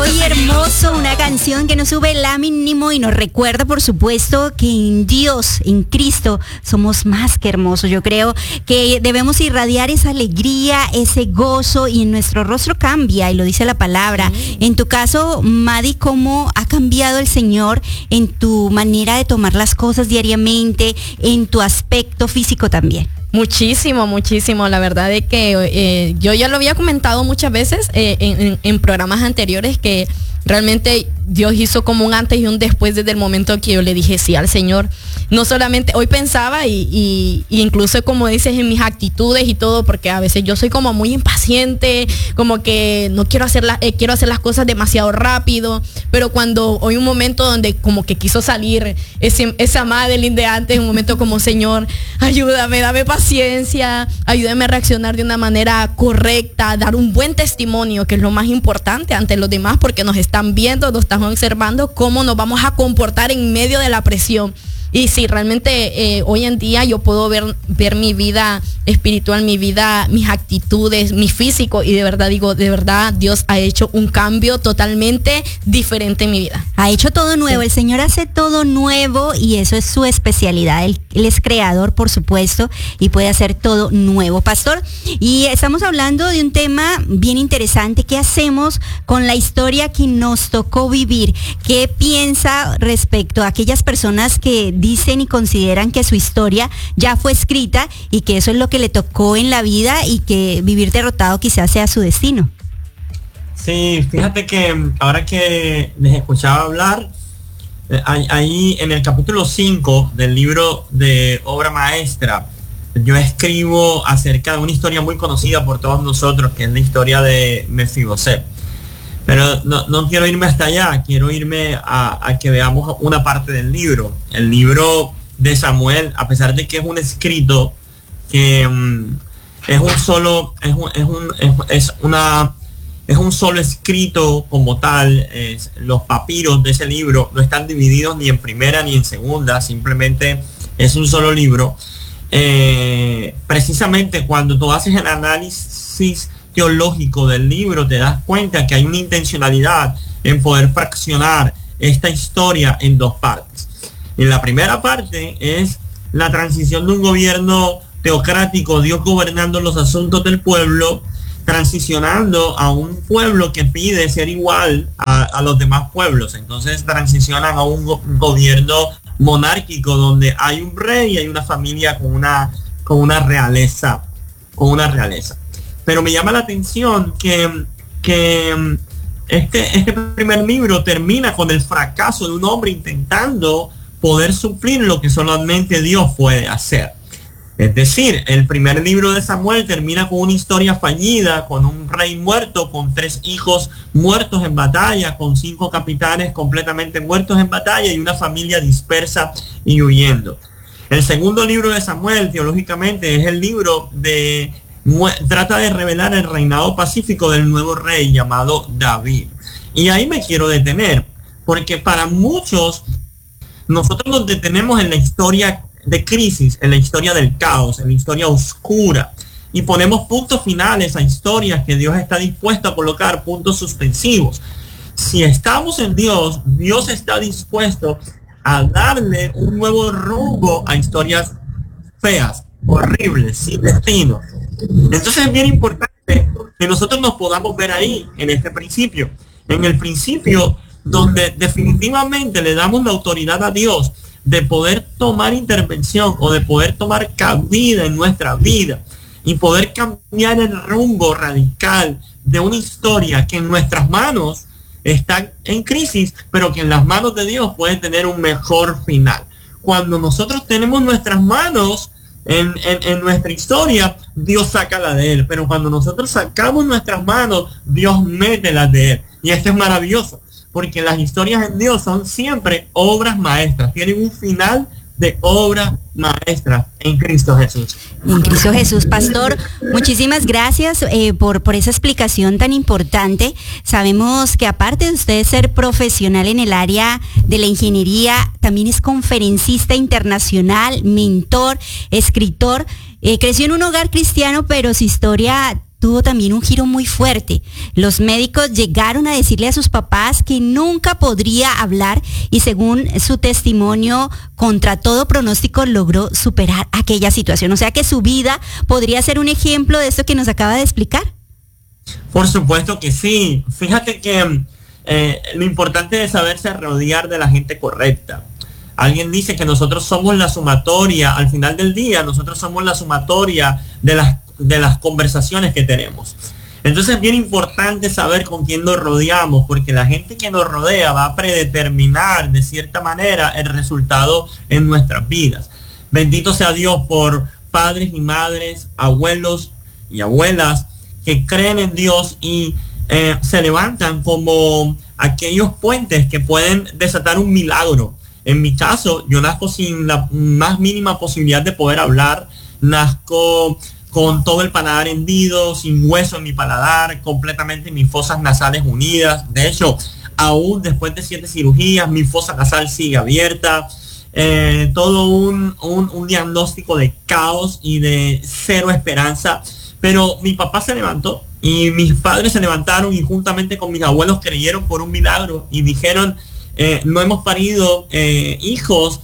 Muy hermoso, una canción que nos sube el ánimo y nos recuerda, por supuesto, que en Dios, en Cristo, somos más que hermosos. Yo creo que debemos irradiar esa alegría, ese gozo, y en nuestro rostro cambia, y lo dice la palabra. En tu caso, Madi, ¿cómo ha cambiado el Señor en tu manera de tomar las cosas diariamente, en tu aspecto físico también? Muchísimo, muchísimo. La verdad es que yo ya lo había comentado muchas veces en programas anteriores, que realmente Dios hizo como un antes y un después desde el momento que yo le dije sí al Señor. No solamente, hoy pensaba y incluso, como dices, en mis actitudes y todo, porque a veces yo soy como muy impaciente, como que no quiero quiero hacer las cosas demasiado rápido, pero cuando hay un momento donde como que quiso salir esa Madeline de antes, un momento como, Señor, ayúdame, dame paciencia, ayúdame a reaccionar de una manera correcta, dar un buen testimonio, que es lo más importante ante los demás, porque nos están viendo, nos están observando cómo nos vamos a comportar en medio de la presión. Y sí, realmente hoy en día yo puedo ver mi vida espiritual, mi vida, mis actitudes, mi físico, y de verdad digo, de verdad Dios ha hecho un cambio totalmente diferente en mi vida. Ha hecho todo nuevo, sí. El Señor hace todo nuevo, y eso es su especialidad. Él es creador, por supuesto, y puede hacer todo nuevo. Pastor, y estamos hablando de un tema bien interesante. ¿Qué hacemos con la historia que nos tocó vivir? ¿Qué piensa respecto a aquellas personas que dicen y consideran que su historia ya fue escrita y que eso es lo que le tocó en la vida y que vivir derrotado quizás sea su destino? Sí, fíjate que ahora que les escuchaba hablar, ahí en el capítulo 5 del libro de Obra Maestra, yo escribo acerca de una historia muy conocida por todos nosotros, que es la historia de Mefiboset. Pero no quiero irme hasta allá, quiero irme a que veamos una parte del libro. El libro de Samuel, a pesar de que es un escrito que es un solo escrito como tal, los papiros de ese libro no están divididos ni en primera ni en segunda, simplemente es un solo libro. Precisamente cuando tú haces el análisis teológico del libro, te das cuenta que hay una intencionalidad en poder fraccionar esta historia en dos partes. En la primera parte es la transición de un gobierno teocrático, Dios gobernando los asuntos del pueblo, transicionando a un pueblo que pide ser igual a los demás pueblos. Entonces transicionan a un gobierno monárquico donde hay un rey y hay una familia con una realeza. Pero me llama la atención que este primer libro termina con el fracaso de un hombre intentando poder suplir lo que solamente Dios puede hacer. Es decir, el primer libro de Samuel termina con una historia fallida, con un rey muerto, con 3 hijos muertos en batalla, con 5 capitanes completamente muertos en batalla y una familia dispersa y huyendo. El segundo libro de Samuel, teológicamente, es el libro trata de revelar el reinado pacífico del nuevo rey llamado David. Y ahí me quiero detener, porque para muchos, nosotros nos detenemos en la historia de crisis, en la historia del caos, en la historia oscura, y ponemos puntos finales a historias que Dios está dispuesto a colocar puntos suspensivos. Si estamos en Dios, Dios está dispuesto a darle un nuevo rumbo a historias feas, horribles, sin destino. Entonces es bien importante que nosotros nos podamos ver ahí, en este principio, en el principio donde definitivamente le damos la autoridad a Dios de poder tomar intervención o de poder tomar cabida en nuestra vida y poder cambiar el rumbo radical de una historia que en nuestras manos está en crisis, pero que en las manos de Dios puede tener un mejor final. Cuando nosotros tenemos nuestras manos en nuestra historia, Dios saca la de Él, pero cuando nosotros sacamos nuestras manos, Dios mete las de Él. Y esto es maravilloso, porque las historias en Dios son siempre obras maestras, tienen un final de obra maestra en Cristo Jesús. En Cristo Jesús. Pastor, muchísimas gracias por esa explicación tan importante. Sabemos que aparte de usted ser profesional en el área de la ingeniería, también es conferencista internacional, mentor, escritor. Creció en un hogar cristiano, pero su historia tuvo también un giro muy fuerte. Los médicos llegaron a decirle a sus papás que nunca podría hablar y según su testimonio, contra todo pronóstico logró superar aquella situación. O sea que su vida podría ser un ejemplo de esto que nos acaba de explicar. Por supuesto que sí. Fíjate que lo importante es saberse rodear de la gente correcta. Alguien dice que nosotros somos la sumatoria, al final del día, nosotros somos la sumatoria de las conversaciones que tenemos. Entonces es bien importante saber con quién nos rodeamos, porque la gente que nos rodea va a predeterminar de cierta manera el resultado en nuestras vidas. Bendito sea Dios por padres y madres, abuelos y abuelas que creen en Dios y se levantan como aquellos puentes que pueden desatar un milagro. En mi caso, yo nazco sin la más mínima posibilidad de poder hablar, nazco con todo el paladar hendido, sin hueso en mi paladar, completamente mis fosas nasales unidas. De hecho, aún después de 7 cirugías, mi fosa nasal sigue abierta. Todo un diagnóstico de caos y de cero esperanza. Pero mi papá se levantó y mis padres se levantaron y juntamente con mis abuelos creyeron por un milagro y dijeron, no hemos parido hijos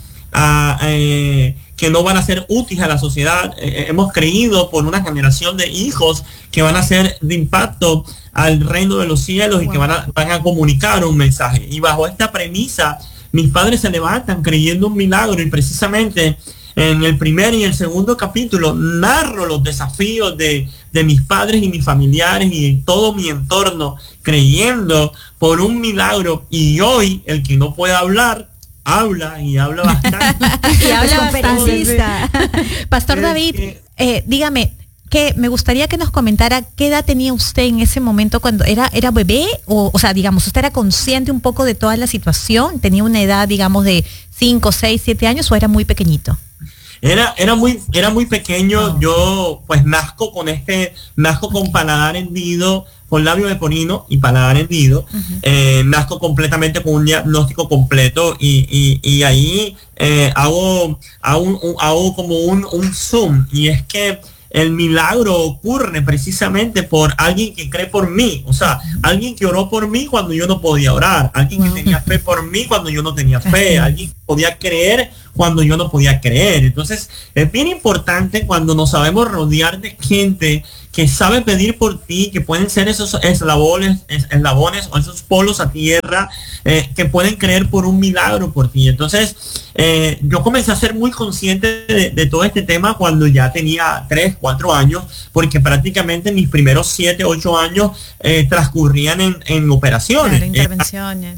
que no van a ser útiles a la sociedad. Hemos creído por una generación de hijos que van a ser de impacto al reino de los cielos y que van a comunicar un mensaje. Y bajo esta premisa, mis padres se levantan creyendo un milagro y precisamente en el primer y el segundo capítulo narro los desafíos de mis padres y mis familiares y todo mi entorno creyendo por un milagro. Y hoy el que no puede habla y habla bastante. Y habla bastante. Pastor David, dígame, que me gustaría que nos comentara qué edad tenía usted en ese momento cuando era bebé, o sea, digamos, usted era consciente un poco de toda la situación, tenía una edad, digamos, de 5, 6, 7 años o era muy pequeñito. Era muy pequeño. Yo pues nazco con paladar hendido, con labio leporino y paladar hendido. Nazco completamente con un diagnóstico completo y ahí hago como un zoom, y es que el milagro ocurre precisamente por alguien que cree por mí, o sea, alguien que oró por mí cuando yo no podía orar, alguien que tenía fe por mí cuando yo no tenía fe, alguien que podía creer cuando yo no podía creer. Entonces es bien importante cuando nos sabemos rodear de gente que sabe pedir por ti, que pueden ser esos eslabones o esos polos a tierra, que pueden creer por un milagro por ti. Entonces yo comencé a ser muy consciente de todo este tema cuando ya tenía 3, 4 años, porque prácticamente mis primeros 7, 8 años transcurrían en operaciones, intervenciones,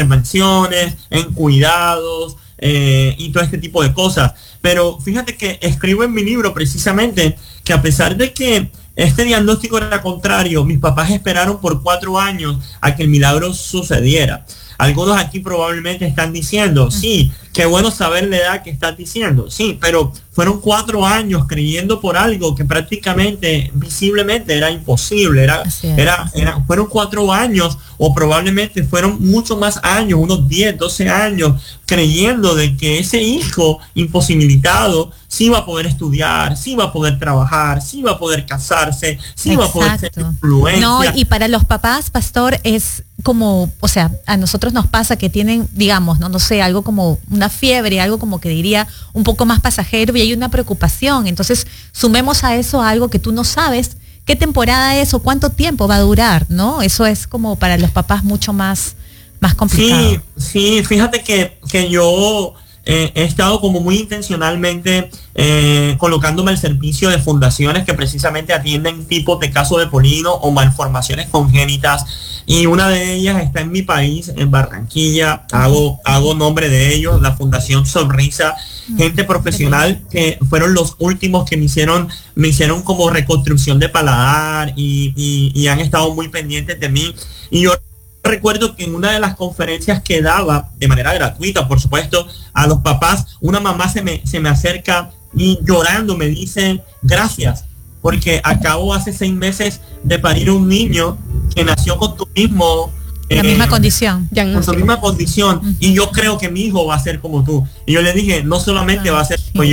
en cuidados, y todo este tipo de cosas. Pero fíjate que escribo en mi libro precisamente que a pesar de que este diagnóstico era contrario, mis papás esperaron por 4 años a que el milagro sucediera. Algunos aquí probablemente están diciendo, sí, qué bueno saber la edad que estás diciendo, sí, pero fueron 4 años creyendo por algo que prácticamente, visiblemente era imposible, fueron 4 años o probablemente fueron mucho más años, unos 10, 12 años, creyendo de que ese hijo imposibilitado sí iba a poder estudiar, sí iba a poder trabajar, sí iba a poder casarse, sí iba a poder ser influencia. No, y para los papás, pastor, es como, o sea, a nosotros nos pasa que tienen, digamos, no sé, algo como una fiebre, algo como que diría un poco más pasajero, y hay una preocupación. Entonces, sumemos a eso algo que tú no sabes qué temporada es o cuánto tiempo va a durar, ¿no? Eso es como para los papás mucho más complicado. Sí, fíjate que yo he estado como muy intencionalmente colocándome al servicio de fundaciones que precisamente atienden tipos de casos de polino o malformaciones congénitas, y una de ellas está en mi país, en Barranquilla. Hago nombre de ellos, la Fundación Sonrisa, gente profesional que fueron los últimos que me hicieron como reconstrucción de paladar y han estado muy pendientes de mí. Y yo recuerdo que en una de las conferencias que daba de manera gratuita, por supuesto, a los papás, una mamá se me acerca y llorando me dice, gracias, porque acabo hace 6 meses de parir un niño que nació con tu mismo la misma condición. Con su misma condición, y yo creo que mi hijo va a ser como tú. Y yo le dije, no solamente va a ser como yo,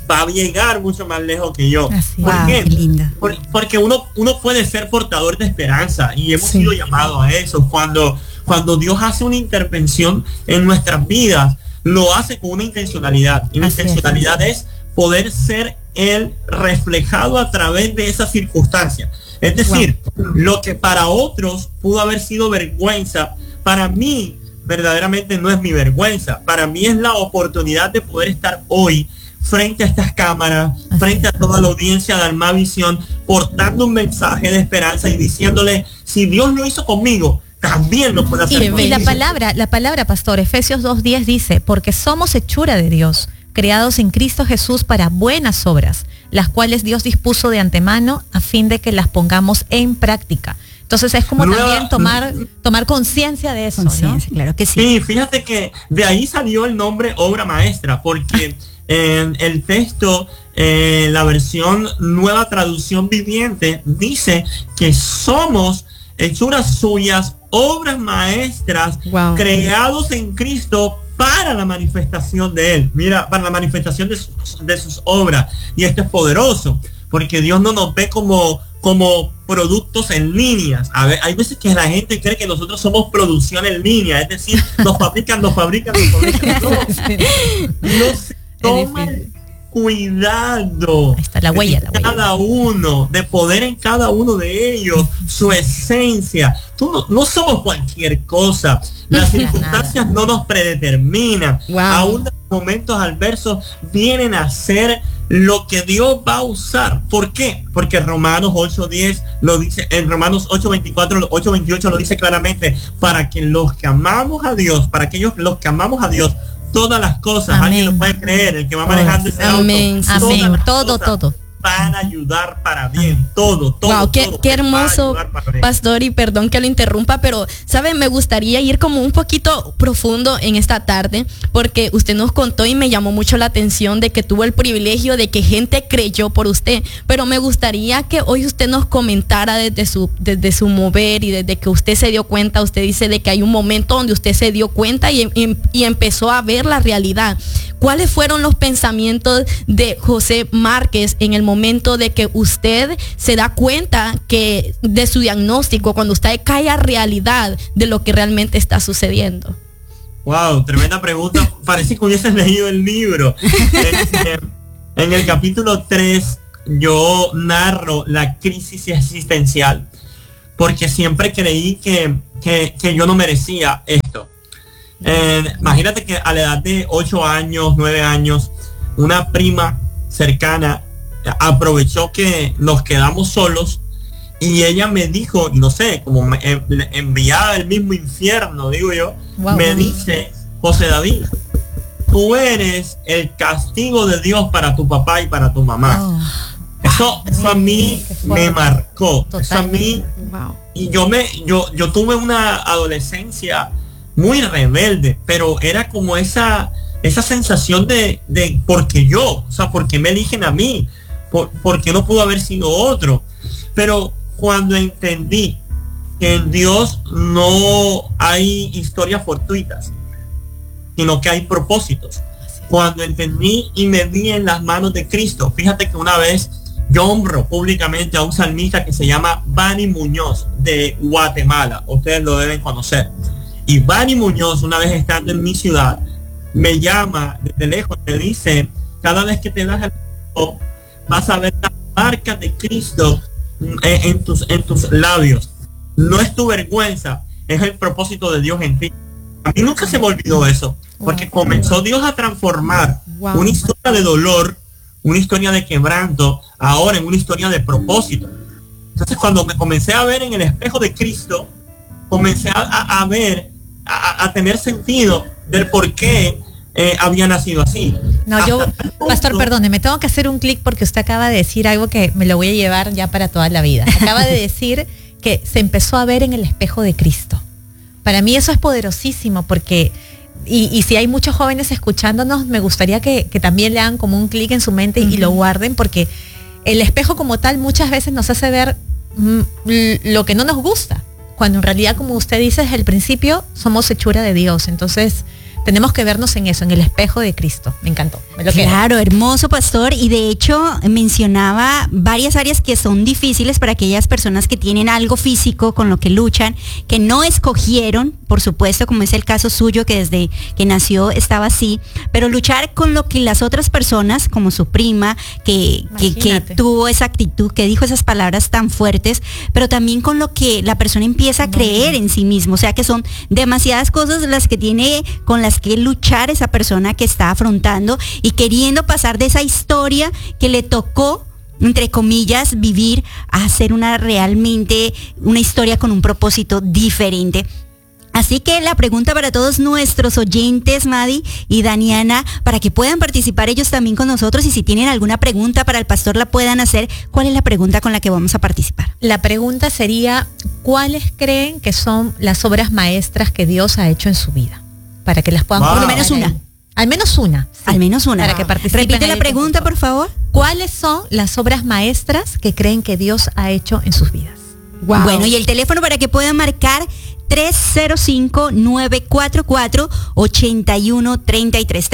va a llegar mucho más lejos que yo. ¿Por qué? Qué linda. Porque uno puede ser portador de esperanza y hemos sido llamados a eso. Cuando Dios hace una intervención en nuestras vidas, lo hace con una intencionalidad. Y la intencionalidad es poder ser Él reflejado a través de esa circunstancia. Es decir, lo que para otros pudo haber sido vergüenza, para mí verdaderamente no es mi vergüenza. Para mí es la oportunidad de poder estar hoy frente a estas cámaras, frente a toda la audiencia de Alma Visión, portando un mensaje de esperanza y diciéndole, si Dios lo hizo conmigo, también lo puede hacer conmigo. Y la palabra, pastor, Efesios 2:10 dice, porque somos hechura de Dios, creados en Cristo Jesús para buenas obras, las cuales Dios dispuso de antemano a fin de que las pongamos en práctica. Entonces es como también tomar conciencia de eso, ¿no? Claro que sí. Sí, fíjate que de ahí salió el nombre obra maestra, porque en el texto, la versión Nueva Traducción Viviente dice que somos hechuras suyas, obras maestras, creados en Cristo para la manifestación de Él. Mira, para la manifestación de sus obras. Y esto es poderoso, porque Dios no nos ve como productos en líneas. A ver, hay veces que la gente cree que nosotros somos producción en línea, es decir, nos fabrican. No, se toma cuidado. Está la huella, cada uno, de poder en cada uno de ellos, su esencia. No somos cualquier cosa. Las circunstancias no nos predeterminan. Aún los momentos adversos vienen a ser lo que Dios va a usar. ¿Por qué? Porque Romanos 8:10 lo dice, en Romanos 8:24, 8:28 lo dice claramente, para que los que amamos a Dios, para aquellos los que amamos a Dios, todas las cosas, alguien lo puede creer, el que va manejando ese auto, todo van a ayudar para bien, todo. Wow, qué hermoso, pastor, y perdón que lo interrumpa, pero sabe, me gustaría ir como un poquito profundo en esta tarde, porque usted nos contó y me llamó mucho la atención de que tuvo el privilegio de que gente creyó por usted, pero me gustaría que hoy usted nos comentara desde su mover y desde que usted se dio cuenta. Usted dice de que hay un momento donde usted se dio cuenta y empezó a ver la realidad. ¿Cuáles fueron los pensamientos de José Márquez en el momento de que usted se da cuenta que de su diagnóstico, cuando usted cae a realidad de lo que realmente está sucediendo? Wow, tremenda pregunta. Parece que hubieses leído el libro. En el capítulo 3 yo narro la crisis existencial, porque siempre creí que yo no merecía esto. Imagínate que a la edad de 8 años, 9 años, una prima cercana aprovechó que nos quedamos solos y ella me dijo, no sé, como enviada del mismo infierno, digo yo, me dice, José David, tú eres el castigo de Dios para tu papá y para tu mamá. Eso a mí me marcó. Eso a mí, y yo tuve una adolescencia muy rebelde, pero era como esa sensación de porque yo, o sea, porque me eligen a mí, porque no pudo haber sido otro. Pero cuando entendí que en Dios no hay historias fortuitas, sino que hay propósitos, cuando entendí y me vi en las manos de Cristo, fíjate que una vez yo honro públicamente a un salmista que se llama Bani Muñoz de Guatemala, ustedes lo deben conocer. Y Bani Muñoz, una vez estando en mi ciudad, me llama desde lejos, me dice, cada vez que te das el tiempo, vas a ver las marcas de Cristo en tus labios. No es tu vergüenza, es el propósito de Dios en ti. A mí nunca se me olvidó eso, porque comenzó Dios a transformar una historia de dolor, una historia de quebranto, ahora en una historia de propósito. Entonces, cuando me comencé a ver en el espejo de Cristo, comencé a ver, a tener sentido del por qué había nacido así. No, yo, pastor, perdone, me tengo que hacer un clic porque usted acaba de decir algo que me lo voy a llevar ya para toda la vida. Acaba de decir que se empezó a ver en el espejo de Cristo. Para mí eso es poderosísimo porque, y si hay muchos jóvenes escuchándonos, me gustaría que también le hagan como un clic en su mente y lo guarden, porque el espejo como tal muchas veces nos hace ver lo que no nos gusta, cuando en realidad, como usted dice desde el principio, somos hechura de Dios. Entonces, tenemos que vernos en eso, en el espejo de Cristo. Me encantó. Claro, hermoso, pastor. Y de hecho mencionaba varias áreas que son difíciles para aquellas personas que tienen algo físico con lo que luchan, que no escogieron, por supuesto, como es el caso suyo, que desde que nació estaba así, pero luchar con lo que las otras personas, como su prima, que tuvo esa actitud, que dijo esas palabras tan fuertes, pero también con lo que la persona empieza a creer en sí mismo. O sea que son demasiadas cosas las que tiene, con las que luchar esa persona que está afrontando y queriendo pasar de esa historia que le tocó, entre comillas, vivir, a hacer realmente una historia con un propósito diferente. Así que la pregunta para todos nuestros oyentes, Madi y Daniana, para que puedan participar ellos también con nosotros, y si tienen alguna pregunta para el pastor la puedan hacer. ¿Cuál es la pregunta con la que vamos a participar? La pregunta sería, ¿cuáles creen que son las obras maestras que Dios ha hecho en su vida? Para que las puedan por lo menos una. Al menos una. Sí, al menos una. Para que participen. Repite la pregunta, por favor. ¿Cuáles son las obras maestras que creen que Dios ha hecho en sus vidas? Wow. Bueno, y el teléfono para que puedan marcar 305-944-8133.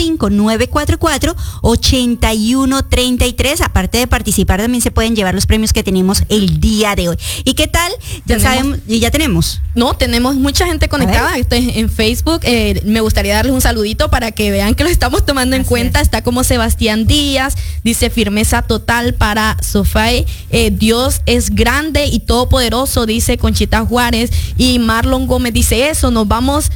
305-944-8133. Aparte de participar, también se pueden llevar los premios que tenemos el día de hoy. ¿Y qué tal? Ya tenemos. No, tenemos mucha gente conectada. Estoy en Facebook. Me gustaría darles un saludito para que vean que lo estamos tomando en cuenta. Está como Sebastián Díaz, dice firmeza total para Sofía. Dios es grande y todopoderoso, dice Conchita Juárez. Y Marlon Gómez dice nos vamos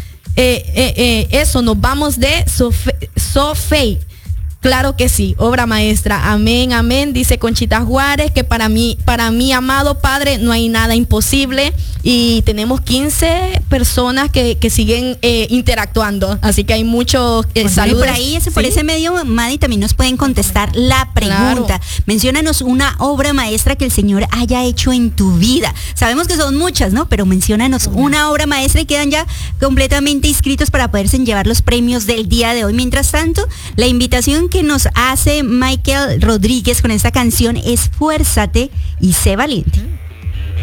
de Sofía. Claro que sí, obra maestra. Amén, amén, dice Conchita Juárez, que para mí, amado Padre, no hay nada imposible. Y tenemos 15 personas que siguen interactuando. Así que hay muchos saludos. Por ahí, por ese medio, Madi, también nos pueden contestar la pregunta. Claro. Menciónanos una obra maestra que el Señor haya hecho en tu vida. Sabemos que son muchas, ¿no? Pero menciónanos una obra maestra y quedan ya completamente inscritos para poderse llevar los premios del día de hoy. Mientras tanto, la invitación que nos hace Michael Rodríguez con esta canción, Esfuérzate y sé valiente.